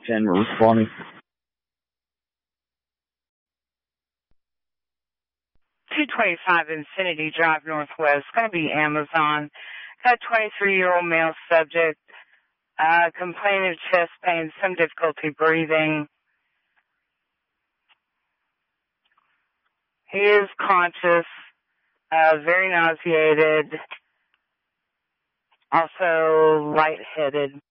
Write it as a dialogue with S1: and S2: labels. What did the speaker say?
S1: 10 responding.
S2: 225 Infinity Drive Northwest. Going to be Amazon. Got a 23-year-old male subject. Complaining of chest pain, some difficulty breathing. He is conscious, very nauseated, also lightheaded.